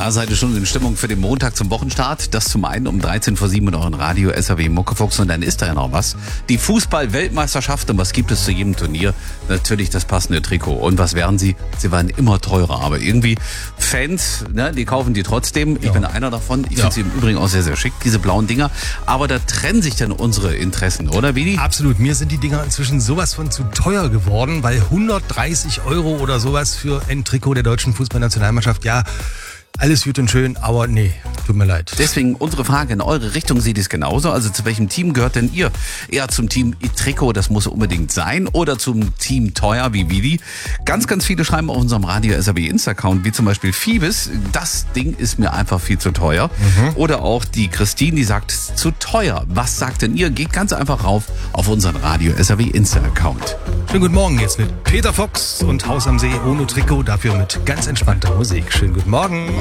Da seid ihr schon in Stimmung für den Montag zum Wochenstart. Das zum einen um 13:07 in euren Radio SAW Muckefuchs. Und dann ist da ja noch was. Die Fußball-Weltmeisterschaft. Und was gibt es zu jedem Turnier? Natürlich das passende Trikot. Und was werden sie? Sie werden immer teurer. Aber irgendwie Fans, ne, die kaufen die trotzdem. Ich bin einer davon. Ich finde sie im Übrigen auch sehr, sehr schick, diese blauen Dinger. Aber da trennen sich dann unsere Interessen, oder Vidi? Absolut. Mir sind die Dinger inzwischen sowas von zu teuer geworden, weil 130 € oder sowas für ein Trikot der deutschen Fußballnationalmannschaft, ja, alles gut und schön, aber nee, tut mir leid. Deswegen unsere Frage in eure Richtung, seht ihr es genauso? Also zu welchem Team gehört denn ihr? Eher zum Team Trikot, das muss unbedingt sein, oder zum Team teuer wie Vidi? Ganz, ganz viele schreiben auf unserem Radio SAW Insta-Account, wie zum Beispiel Phoebus, das Ding ist mir einfach viel zu teuer. Oder auch die Christine, die sagt, zu teuer. Was sagt denn ihr? Geht ganz einfach rauf auf unseren Radio SAW Insta-Account. Schönen guten Morgen jetzt mit Peter Fox und Haus am See ohne Trikot, dafür mit ganz entspannter Musik. Schönen guten Morgen.